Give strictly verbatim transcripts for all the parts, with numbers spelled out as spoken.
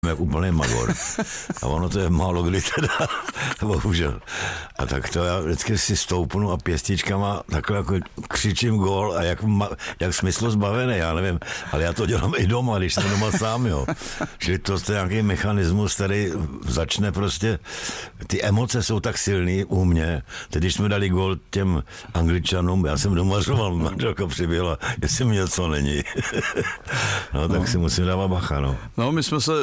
jak úplný magor. A ono to je málo kdy teda, bohužel. A tak to já vždycky si stoupnu a pěstičkama takhle jako křičím gól a jak, jak smyslu zbavený, já nevím, ale já to dělám i doma, když jsem doma sám, jo. Čili to je nějaký mechanismus, který začne prostě, ty emoce jsou tak silný u mě. Teď, když jsme dali gól těm Angličanům, já jsem doma řoval, manželka přiběhla, jestli mi něco není. No, tak no. si musím dávat bacha, no. No, my jsme se,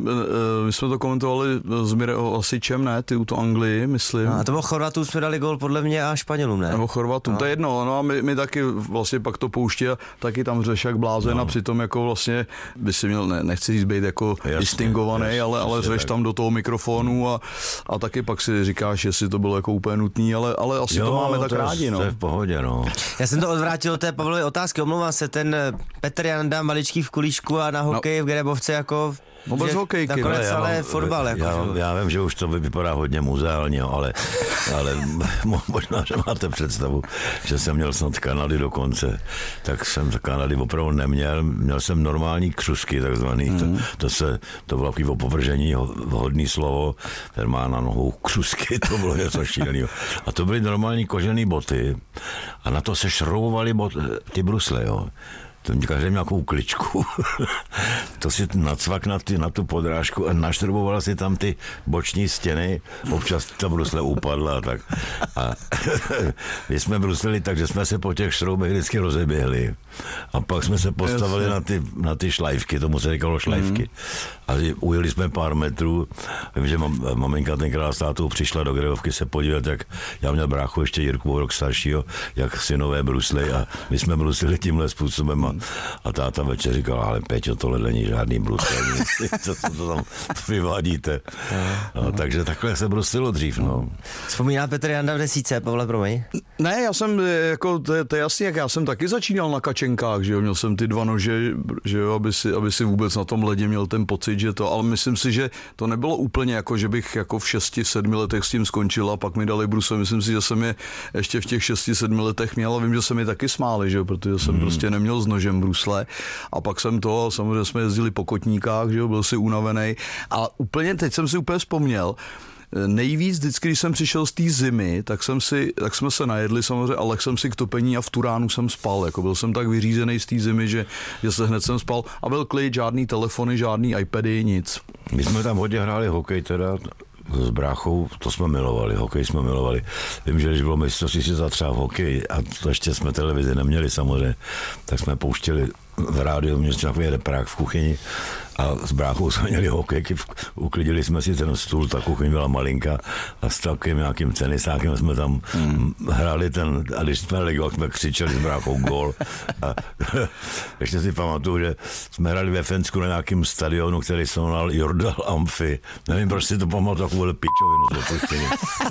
my jsme to komentovali s Mirem Osičem, ne, ty u to Anglii, myslím. No, a to bylo Chorvatům jsme dali gól podle mě a Španělům, ne? Nebo Chorvatům, no. To je jedno, no a my, my taky vlastně pak to pouští a taky tam řeš jak blázen no. A přitom jako vlastně by si měl, ne, nechci říct být jako jasně, distingovaný, jasně, ale, ale řeš tam do toho mikrofonu a, a taky pak si říkáš, jestli to bylo jako úplně nutný, ale, ale asi jo, to máme tak to rádi, je, no. To je v pohodě, no. Já jsem to odvrátil od té Pavlovy otázky, omlouvám se, ten Petr Janda, maličký v kulíčku a na hokej no. v Gerebovce jako... No bez hokejky. Nakonec já, ale fotbal. Jako, já, já vím, že už to vypadá hodně muzeálně, ale, ale možná, že máte představu, že jsem měl snad Kanady dokonce, tak jsem Kanady opravdu neměl. Měl jsem normální křusky takzvaný, mm. to, to, se, to bylo takový opovržení, vhodný slovo, ten má na nohou křusky, to bylo něco šíleného. A to byly normální kožené boty a na to se šroubovaly bot, ty brusle, jo. To mě každý měl nějakou kličku. To si nacvak na, ty, na tu podrážku a naštrboval si tam ty boční stěny. Občas ta brusle upadla. Tak. A my jsme bruslili tak, že jsme se po těch šroubech vždycky rozeběhli. A pak jsme se postavili na ty, na ty šlajvky, tomu se říkalo šlajvky. Mm. A ujeli jsme pár metrů. Vím, že mam, maminka tenkrát s tátou přišla do Gerebovky se podívat, jak já měl bráchu ještě Jirku rok staršího, jak synové brusly a my jsme bruslili tímhle způsobem. A, a táta večer říkal, ale Peťo, tohle není žádný bruslení, co to tam vyvádíte. No, takže takhle se bruslilo dřív, no. Vzpomíná Petr Janda v desíce, Pavle, promiň? Ne, já jsem, jako, to je, to je jasný, jak já jsem taky začínal na kačenkách, že jo, měl jsem ty dva nože, že jo, aby si, aby si vůbec na tom ledě měl ten pocit, že to, ale myslím si, že to nebylo úplně jako, že bych jako v šesti, sedmi letech s tím skončil a pak mi dali brusle, myslím si, že jsem je ještě v těch šesti, sedmi letech měl a vím, že se mi taky smáli, že jo, protože jsem hmm. prostě neměl s nožem brusle a pak jsem to, samozřejmě jsme jezdili po kotníkách, že jo, byl si unavený a úplně, teď jsem si úplně vzpomněl, nejvíc vždycky, když jsem přišel z té zimy, tak jsem si, tak jsme se najedli samozřejmě, ale jsem si k topení a v Turánu jsem spal, jako byl jsem tak vyřízený z té zimy, že, že se hned jsem spal a byl klid, žádný telefony, žádný iPady, nic. My jsme tam hodně hráli hokej teda, s bráchou, to jsme milovali, hokej jsme milovali. Vím, že když bylo mistrovství světa třeba v hokeji, a to ještě jsme televizi neměli samozřejmě, tak jsme pouštěli v rádiu, měli jsme takový reprák v kuchyni a s bráchou jsme měli hokejky, uklidili jsme si ten stůl, ta kuchyň byla malinká a s takovým nějakým tenisákem jsme tam hmm. hráli ten, a když jsme hráli, jsme křičeli s bráchou gól. A ještě si pamatuju, že jsme hráli ve Fensku na nějakém stadionu, který se jmenoval Jordal Amphi. Nevím, proč si to pamatuju, takovou pičovinu z opuštění.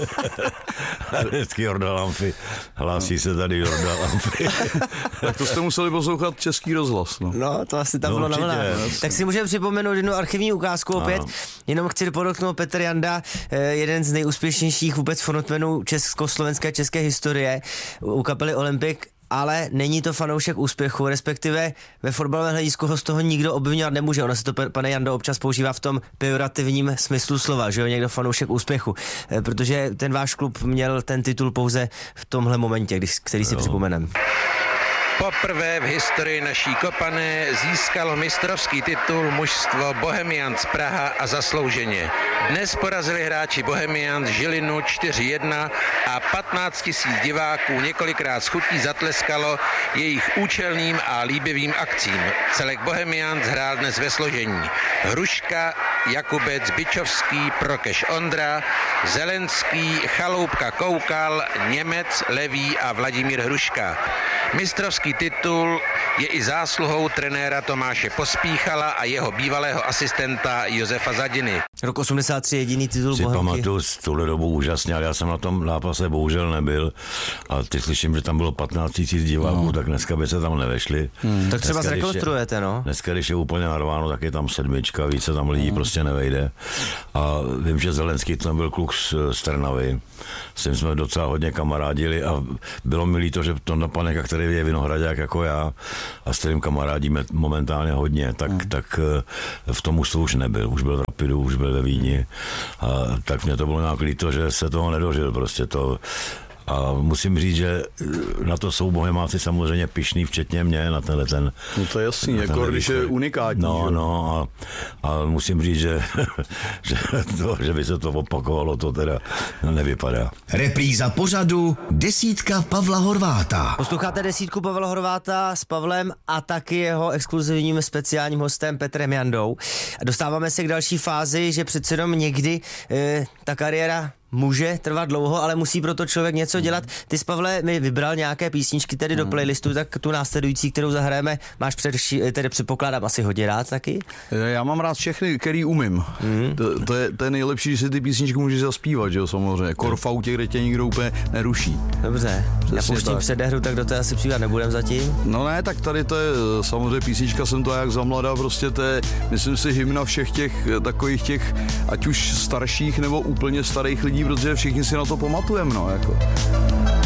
Vždycky Jordal Amphi, hlásí se tady Jordal Amphi. Tak to jste museli poslouchat Český rozhlas. No, no to asi tam no, bylo na vlnách. Tak si můžeme připomenout jednu archivní ukázku opět. Ano. Jenom chci podotknout, Petr Janda, jeden z nejúspěšnějších vůbec frontmenů československé české historie u kapely Olympik, ale není to fanoušek úspěchu, respektive ve fotbalovém hledisku ho z toho nikdo obviňovat nemůže. Ono se to, pane Jando, občas používá v tom pejorativním smyslu slova, že jo, někdo fanoušek úspěchu, protože ten váš klub měl ten titul pouze v tomhle momentě, který si připomenem. Poprvé v historii naší kopané získalo mistrovský titul mužstvo Bohemians Praha a zaslouženě. Dnes porazili hráči Bohemians Žilinu čtyři jedna a patnáct tisíc diváků několikrát s chutí zatleskalo jejich účelným a líbivým akcím. Celek Bohemians hrál dnes ve složení Hruška, Jakubec, Bičovský, Prokeš Ondra, Zelenský, Chaloupka Koukal, Němec, Levý a Vladimír Hruška. Mistrovský titul je i zásluhou trenéra Tomáše Pospíchala a jeho bývalého asistenta Josefa Zadiny. Rok osmdesát tři jediný titul si Bohemky. Pamatuju z tuhle dobu úžasně, ale já jsem na tom zápase bohužel nebyl. A ty slyším, že tam bylo patnáct tisíc diváků, no. Tak dneska by se tam nevešli. Hmm. Tak třeba zrekonstruujete, no? Dneska, když je úplně narváno, tak je tam sedmička, více tam lidí hmm. prostě nevejde. A vím, že Zelenský tam byl kluk z, z Trnavy, s tím jsme docela hodně kamarádili a bylo mi líto, že Tonda Paneka, který je vinohradák jako já a s kterým kamarádíme momentálně hodně, tak, hmm. tak v tom ústavu už nebyl, už byl v Rapidu, už byl ve Vídni a tak mě to bylo nějak líto, že se toho nedožil prostě to. A musím říct, že na to jsou Bohemáci samozřejmě pyšný, včetně mě, na tenhle ten... No to je jasný, jako když je unikátní. No, že? no, a, a musím říct, že, že, to, že by se to opakovalo, to teda nevypadá. Repríza pořadu Desítka Pavla Horváta. Posloucháte Desítku Pavla Horváta s Pavlem a taky jeho exkluzivním speciálním hostem Petrem Jandou. A dostáváme se k další fázi, že přece jenom někdy e, ta kariéra může trvat dlouho, ale musí proto člověk něco dělat. Ty jsi, Pavle, mi vybral nějaké písničky tedy do playlistu, tak tu následující, kterou zahrajeme, máš především, tedy předpokládám asi hodně rád taky? Já mám rád všechny, který umím. Mm. To, to, je, to je nejlepší, že si ty písničky můžeš zaspívat, že jo, samozřejmě. Kor v autě, kde tě nikdo úplně neruší. Dobře, já pouštím předehru, tak do té asi přijít nebudem zatím. No ne, tak tady to je samozřejmě písnička, jsem to jak za mladá, prostě to je, myslím si, hymna všech těch takových těch, ať už starších nebo úplně starých lidí, protože všichni si na to pamatujeme, no, jako.